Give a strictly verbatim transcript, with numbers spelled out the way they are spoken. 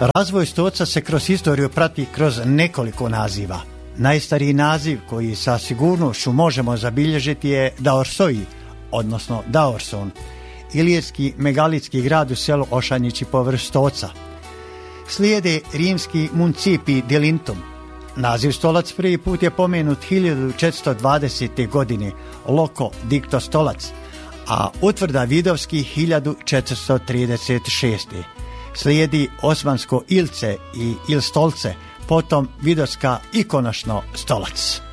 Razvoj Stoca se kroz historiju prati kroz nekoliko naziva. Najstariji naziv koji sa sigurnošću možemo zabilježiti je Daorsoi, odnosno Daorson, ilirski megalitski grad u selu Ošanjići povrh Stoca. Slijede rimski Muncipi Dilintum. Naziv Stolac prvi put je pomenut hiljadu četiristo dvadesete. godine, Loko Dikto Stolac, a utvrda Vidovski hiljadu četiristo trideset šeste. Slijedi osmansko Ilce i Il Stolce, potom Vidovska ikonošno Stolac.